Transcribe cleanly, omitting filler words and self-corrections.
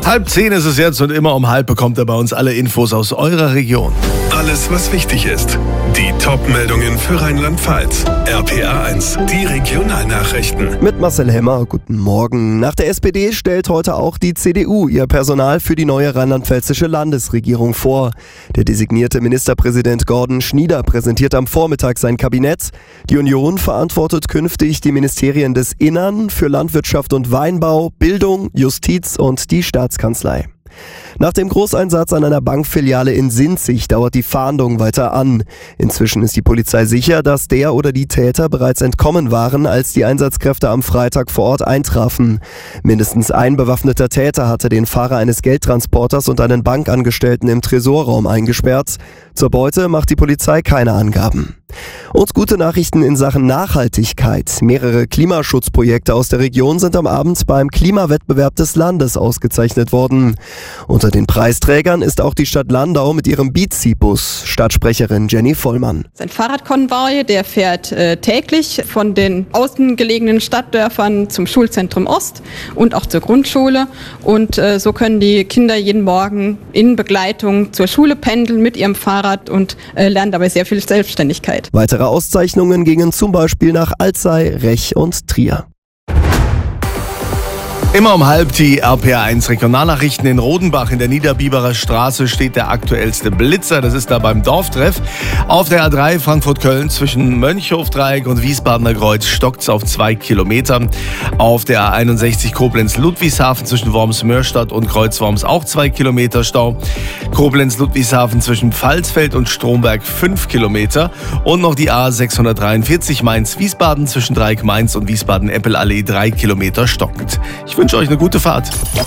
9:30 ist es jetzt und immer um 9:30 bekommt ihr bei uns alle Infos aus eurer Region. Alles, was wichtig ist. Die Top-Meldungen für Rheinland-Pfalz. RPA1, die Regionalnachrichten. Mit Marcel Hemmer, guten Morgen. Nach der SPD stellt heute auch die CDU ihr Personal für die neue rheinland-pfälzische Landesregierung vor. Der designierte Ministerpräsident Gordon Schnieder präsentiert am Vormittag sein Kabinett. Die Union verantwortet künftig die Ministerien des Innern, für Landwirtschaft und Weinbau, Bildung, Justiz und die Staatskanzlei. Nach dem Großeinsatz an einer Bankfiliale in Sinzig dauert die Fahndung weiter an. Inzwischen ist die Polizei sicher, dass der oder die Täter bereits entkommen waren, als die Einsatzkräfte am Freitag vor Ort eintrafen. Mindestens ein bewaffneter Täter hatte den Fahrer eines Geldtransporters und einen Bankangestellten im Tresorraum eingesperrt. Zur Beute macht die Polizei keine Angaben. Und gute Nachrichten in Sachen Nachhaltigkeit. Mehrere Klimaschutzprojekte aus der Region sind am Abend beim Klimawettbewerb des Landes ausgezeichnet worden. Unter den Preisträgern ist auch die Stadt Landau mit ihrem Bizi-Bus. Stadtsprecherin Jenny Vollmann. Ein Fahrradkonvoi, der fährt täglich von den außen gelegenen Stadtdörfern zum Schulzentrum Ost und auch zur Grundschule. Und so können die Kinder jeden Morgen in Begleitung zur Schule pendeln mit ihrem Fahrrad und lernen dabei sehr viel Selbstständigkeit. Weitere Auszeichnungen gingen zum Beispiel nach Alzey, Rech und Trier. Immer um 9:30 die RPA1 Regionalnachrichten. In Rodenbach in der Niederbiberer Straße steht der aktuellste Blitzer. Das ist da beim Dorftreff. Auf der A3 Frankfurt-Köln zwischen Mönchhofdreieck und Wiesbadener Kreuz stockt's auf 2 Kilometer. Auf der A61 Koblenz-Ludwigshafen zwischen Worms-Mörstadt und Kreuz-Worms auch 2 Kilometer Stau. Koblenz-Ludwigshafen zwischen Pfalzfeld und Stromberg 5 Kilometer. Und noch die A643 Mainz-Wiesbaden zwischen Dreieck-Mainz und Wiesbaden-Eppelallee 3 Kilometer stockend. Ich wünsche euch eine gute Fahrt.